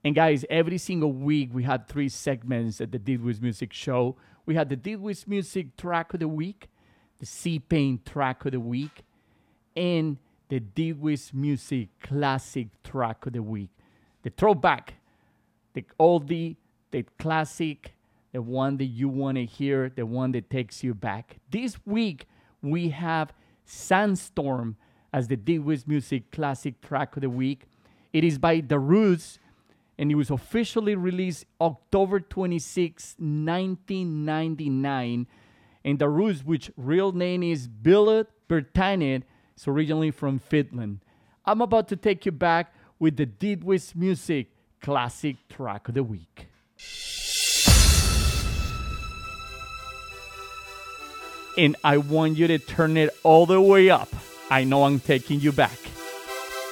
And guys, every single week we had 3 segments at the Deal with Music show. We had the Deal with Music track of the week, the C-Pain track of the week, and the Deal with Music classic track of the week. The throwback, the oldie, the classic, the one that you want to hear, the one that takes you back. This week, we have Sandstorm as the Deal with Music classic track of the week. It is by The Roots, and it was officially released October 26, 1999. And The Roots, which real name is Billet Bertanet, is originally from Finland. I'm about to take you back with the Deal with Music classic track of the week. And I want you to turn it all the way up. I know I'm taking you back.